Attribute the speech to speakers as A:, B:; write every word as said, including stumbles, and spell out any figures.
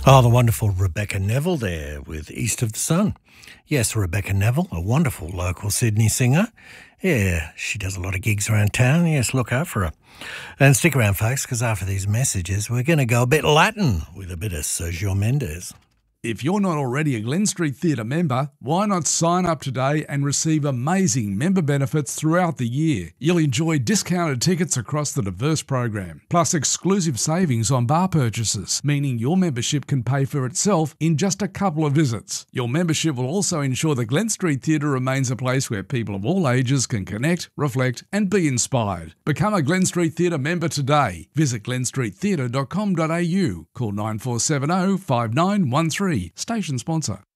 A: Oh, the wonderful Rebecca Neville there with East of the Sun. Yes, Rebecca Neville, a wonderful local Sydney singer. Yeah, she does a lot of gigs around town. Yes, look out for her. And stick around, folks, because after these messages, we're going to go a bit Latin with a bit of Sergio Mendes.
B: If you're not already a Glen Street Theatre member, why not sign up today and receive amazing member benefits throughout the year? You'll enjoy discounted tickets across the diverse program, plus exclusive savings on bar purchases, meaning your membership can pay for itself in just a couple of visits. Your membership will also ensure the Glen Street Theatre remains a place where people of all ages can connect, reflect and be inspired. Become a Glen Street Theatre member today. Visit glen street theatre dot com dot a u. Call nine four seven zero five nine one three. Station sponsor.